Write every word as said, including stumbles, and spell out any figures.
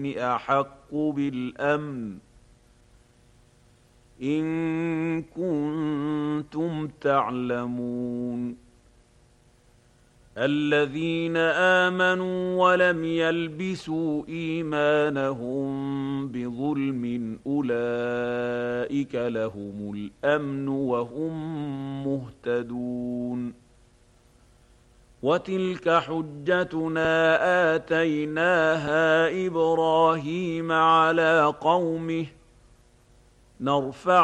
أحق بالأمن إن كنتم تعلمون الذين آمنوا ولم يلبسوا إيمانهم بظلم أولئك لهم الأمن وهم مهتدون وتلك حجتنا آتيناها إبراهيم على قومه نرفع